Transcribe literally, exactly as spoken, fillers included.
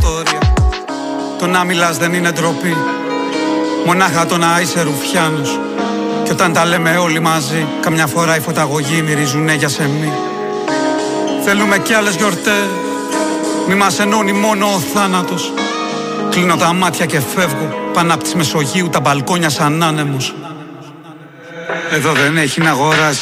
ιστορία. Το να μιλάς δεν είναι ντροπή, μονάχα το να είσαι ρουφιάνος. Κι όταν τα λέμε όλοι μαζί, καμιά φορά οι φωταγωγοί μυρίζουνε για σεμί. Θέλουμε κι άλλες γιορτές, μη μας ενώνει μόνο ο θάνατος. Κλείνω τα μάτια και φεύγω, πάνω απ' της Μεσογείου τα μπαλκόνια σαν άνεμος. Εδώ δεν έχει να αγοράσει